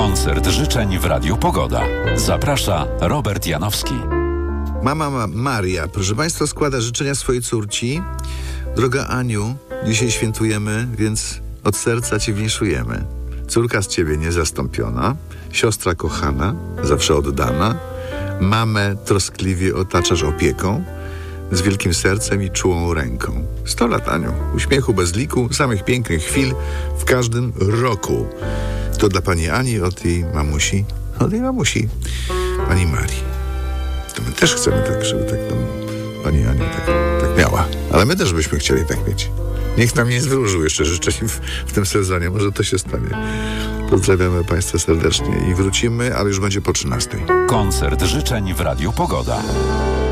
Koncert życzeń w Radiu Pogoda. Zaprasza Robert Janowski. Mama Maria, proszę Państwa, składa życzenia swojej córci. Droga Aniu, dzisiaj świętujemy, więc od serca Cię winszujemy. Córka z Ciebie niezastąpiona, siostra kochana, zawsze oddana, mamę troskliwie otaczasz opieką, z wielkim sercem i czułą ręką. 100 lat, Aniu, uśmiechu bez liku, samych pięknych chwil w każdym roku. To dla Pani Ani od jej mamusi, Pani Marii. To my też chcemy tak, żeby tak tam Pani Ania tak miała. Ale my też byśmy chcieli tak mieć. Niech nam nie zwróżył jeszcze życzeń w tym sezonie. Może to się stanie. Pozdrawiamy Państwa serdecznie i wrócimy, ale już będzie po 13:00. Koncert życzeń w Radiu Pogoda.